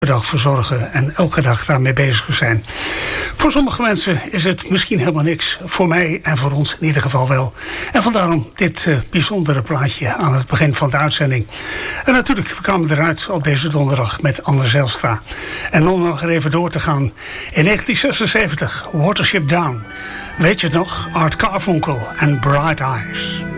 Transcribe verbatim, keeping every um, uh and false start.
dag verzorgen en elke dag daarmee bezig zijn. Voor sommige mensen is het misschien helemaal niks. Voor mij en voor ons in ieder geval wel. En vandaarom dit uh, bijzondere plaatje aan het begin van de uitzending. En natuurlijk, we kwamen eruit op deze donderdag met Anders Zijlstra. En om nog even door te gaan. In negentien zesenzeventig, Watership Down. Weet je het nog? Art Carfunkel en Bright Eyes.